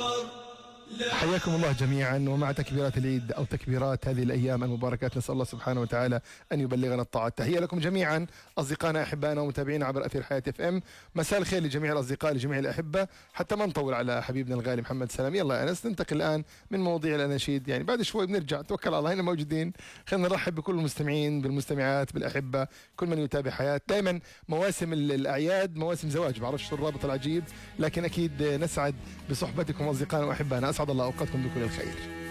حياكم الله جميعا. ومع تكبيرات العيد أو تكبيرات هذه الأيام المباركات نسأل الله سبحانه وتعالى أن يبلغنا الطاعات. تحية لكم جميعا أصدقائنا أحبائنا ومتابعينا عبر أثير حياة اف ام. مساء الخير لجميع الأصدقاء لجميع الأحبة. حتى ما نطول على حبيبنا الغالي محمد سلام. يلا يا أنس ننتقل الآن من مواضيع الأناشيد، يعني بعد شوي بنرجع توكل على الله هنا موجودين. خلينا نرحب بكل المستمعين بالمستمعات بالأحبة كل من يتابع حياة. دائما مواسم الأعياد مواسم زواج، بعرفش شو الرابط العجيب، لكن أكيد نسعد بصحبتكم أصدقائنا وأحبائنا. أسعد الله أوقاتكم بكل الخير.